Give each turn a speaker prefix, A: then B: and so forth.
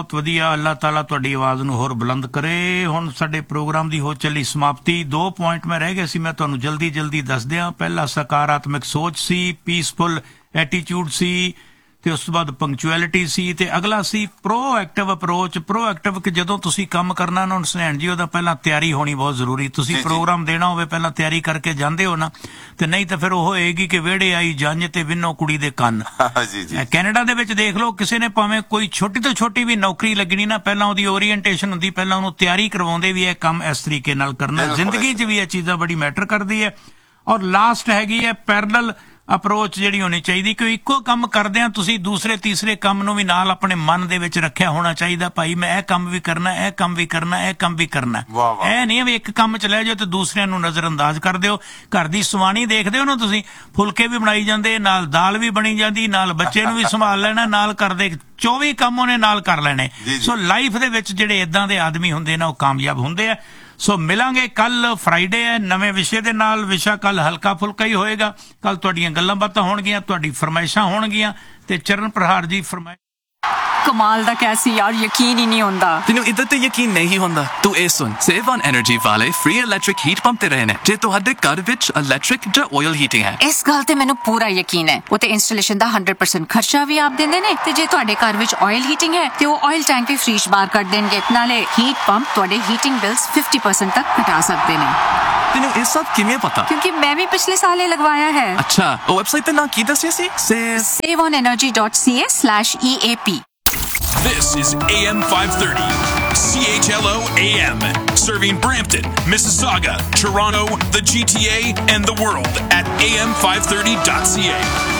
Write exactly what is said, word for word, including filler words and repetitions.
A: ਬਹੁਤ ਵਧੀਆ। ਅੱਲਾਹ ਤਾਲਾ ਤੁਹਾਡੀ ਆਵਾਜ਼ ਨੂੰ ਹੋਰ ਬੁਲੰਦ ਕਰੇ। ਹੁਣ ਸਾਡੇ ਪ੍ਰੋਗਰਾਮ ਦੀ ਹੋ ਚੱਲੀ ਸਮਾਪਤੀ। ਦੋ ਪੁਆਇੰਟ ਮੈਂ ਰਹਿ ਗਏ ਸੀ, ਮੈਂ ਤੁਹਾਨੂੰ ਜਲਦੀ ਜਲਦੀ ਦੱਸ ਦਿਆਂ। ਪਹਿਲਾ ਸਕਾਰਾਤਮਕ ਸੋਚ ਸੀ, ਪੀਸਫੁਲ ਐਟੀਟਿਊਡ ਸੀ, ਤੇ ਉਸ ਤੋਂ ਬਾਅਦ ਪੰਕਚੁਅਲਿਟੀ ਸੀ, ਤੇ ਅਗਲਾ ਸੀ ਪ੍ਰੋਐਕਟਿਵ ਅਪਰੋਚ। ਪ੍ਰੋਐਕਟਿਵ ਕਿ ਜਦੋਂ ਤੁਸੀਂ ਕੰਮ ਕਰਨਾ ਨਾ ਸੁਨੈਣ ਜੀ, ਉਹਦਾ ਪਹਿਲਾਂ ਤਿਆਰੀ ਹੋਣੀ ਬਹੁਤ ਜ਼ਰੂਰੀ। ਤੁਸੀਂ ਪ੍ਰੋਗਰਾਮ ਦੇਣਾ ਹੋਵੇ ਪਹਿਲਾਂ ਤਿਆਰੀ ਕਰਕੇ ਜਾਂਦੇ ਹੋ ਨਾ, ਤੇ ਨਹੀਂ ਤਾਂ ਫਿਰ ਉਹ ਹੋਏਗੀ ਕਿ ਵਿਹੜੇ ਆਈ ਜੰਝ ਤੇ ਵਿੰਨੋ ਕੁੜੀ ਦੇ ਕੰਨ। ਕੈਨੇਡਾ ਦੇ ਵਿੱਚ ਦੇਖ ਲਓ, ਕਿਸੇ ਨੇ ਭਾਵੇਂ ਕੋਈ ਛੋਟੀ ਤੋਂ ਛੋਟੀ ਵੀ ਨੌਕਰੀ ਲੱਗਣੀ ਨਾ, ਪਹਿਲਾਂ ਉਹਦੀ ਓਰੀਐਂਟੇਸ਼ਨ ਹੁੰਦੀ, ਪਹਿਲਾਂ ਉਹਨੂੰ ਤਿਆਰੀ ਕਰਵਾਉਂਦੇ ਵੀ ਇਹ ਕੰਮ ਇਸ ਤਰੀਕੇ ਨਾਲ ਕਰਨਾ। ਜ਼ਿੰਦਗੀ 'ਚ ਵੀ ਇਹ ਚੀਜ਼ਾਂ ਬੜੀ ਮੈਟਰ ਕਰਦੀ ਹੈ। ਔਰ ਲਾਸਟ ਹੈਗੀ ਹੈ ਪੈਰਲਲ ਅਪਰੋਚ, ਜਿਹੜੀ ਹੋਣੀ ਚਾਹੀਦੀ ਕਿ ਇੱਕੋ ਕੰਮ ਕਰਦਿਆਂ ਤੁਸੀਂ ਦੂਸਰੇ ਤੀਸਰੇ ਕੰਮ ਨੂੰ ਵੀ ਨਾਲ ਆਪਣੇ ਮਨ ਦੇ ਵਿੱਚ ਰੱਖਿਆ ਹੋਣਾ ਚਾਹੀਦਾ। ਭਾਈ ਮੈਂ ਇਹ ਕੰਮ ਵੀ ਕਰਨਾ, ਇਹ ਕੰਮ ਵੀ ਕਰਨਾ, ਇਹ ਕੰਮ ਵੀ ਕਰਨਾ। ਇਹ ਨਹੀਂ ਵੀ ਇੱਕ ਕੰਮ ਚ ਲੈ ਜਾਓ ਤੇ ਦੂਸਰਿਆਂ ਨੂੰ ਨਜ਼ਰ ਅੰਦਾਜ਼ ਕਰ ਦਿਓ। ਘਰ ਦੀ ਸਵਾਣੀ ਦੇਖਦੇ ਹੋ ਨਾ ਤੁਸੀਂ, ਫੁਲਕੇ ਵੀ ਬਣਾਈ ਜਾਂਦੇ, ਨਾਲ ਦਾਲ ਵੀ ਬਣੀ ਜਾਂਦੀ, ਨਾਲ ਬੱਚੇ ਨੂੰ ਵੀ ਸੰਭਾਲ ਲੈਣਾ, ਨਾਲ ਘਰ ਦੇ ਚੌਵੀ ਕੰਮ ਉਹਨੇ ਨਾਲ ਕਰ ਲੈਣੇ। ਸੋ ਲਾਈਫ ਦੇ ਵਿੱਚ ਜਿਹੜੇ ਏਦਾਂ ਦੇ ਆਦਮੀ ਹੁੰਦੇ ਨਾ, ਉਹ ਕਾਮਯਾਬ ਹੁੰਦੇ ਆ। ਸੋ ਮਿਲਾਂਗੇ ਕੱਲ, ਫਰਾਈਡੇ ਹੈ, ਨਵੇਂ ਵਿਸ਼ੇ ਦੇ ਨਾਲ। ਵਿਸ਼ਾ ਕੱਲ ਹਲਕਾ ਫੁਲਕਾ ਹੀ ਹੋਏਗਾ। ਕੱਲ ਤੁਹਾਡੀਆਂ ਗੱਲਾਂ ਬਾਤਾਂ ਹੋਣਗੀਆਂ, ਤੁਹਾਡੀ ਫਰਮਾਇਸ਼ਾਂ ਹੋਣਗੀਆਂ, ਤੇ ਚਰਨ ਪ੍ਰਹਾਰ ਜੀ ਫਰਮਾਇਸ਼।
B: ਕਮਾਲ ਦਾ ਕੈਸੀ ਯਾਰ, ਯਕੀਨ ਹੀ ਨਹੀਂ ਹੁੰਦਾ।
C: ਤੈਨੂੰ ਇੱਧਰ ਤੇ ਯਕੀਨ ਨਹੀਂ ਹੁੰਦਾ? ਤੂੰ ਇਹ ਸੁਣ, ਸੇਵ ਔਨ ਐਨਰਜੀ ਵਾਲੇ ਫ੍ਰੀ ਇਲੈਕਟ੍ਰਿਕ ਹੀਟ ਪੰਪ ਤੇ ਰਹੇ ਨੇ ਜੇ ਤੁਹਾਡੇ ਘਰ ਵਿੱਚ ਇਲੈਕਟ੍ਰਿਕ ਜਾਂ ਆਇਲ ਹੀਟਿੰਗ ਹੈ।
B: ਇਸ ਗੱਲ ਤੇ ਮੈਨੂੰ ਪੂਰਾ ਯਕੀਨ ਹੈ। ਉਹ ਤੇ ਇੰਸਟਾਲੇਸ਼ਨ ਦਾ ਹੰਡਰਡ ਪਰਸੈਂਟ ਖਰਚਾ ਵੀ ਆਪ ਦਿੰਦੇ ਨੇ, ਤੇ ਜੇ ਤੁਹਾਡੇ ਘਰ ਵਿੱਚ ਆਇਲ ਹੀਟਿੰਗ ਹੈ ਤੇ ਉਹ ਆਇਲ ਟੈਂਕ ਵੀ ਫ੍ਰੀ ਬਾਹਰ ਕੱਢ ਦੇਣਗੇ। ਨਾਲੇ ਹੀਟ ਪੰਪ ਤੁਹਾਡੇ ਹੀਟਿੰਗ ਬਿਲਸ ਫਿਫਟੀ ਪਰਸੈਂਟ ਤੱਕ ਘਟਾ ਸਕਦੇ ਨੇ।
C: ਤੈਨੂੰ ਇਹ ਸਭ ਕਿਵੇਂ ਪਤਾ?
B: ਕਿਉਂਕਿ ਮੈਂ ਵੀ ਪਿਛਲੇ ਸਾਲ ਇਹ ਲਗਵਾਇਆ ਹੈ।
C: ਅੱਛਾ, ਉਹ ਵੈਬਸਾਈਟ ਤੇ ਨਾ ਕੀ ਦੱਸਿਆ ਸੀ?
B: save on energy dot c a slash e a p।
D: This is A M five thirty, C H L O A M, serving Brampton, Mississauga, Toronto, the G T A, and the world at A M five thirty dot C A.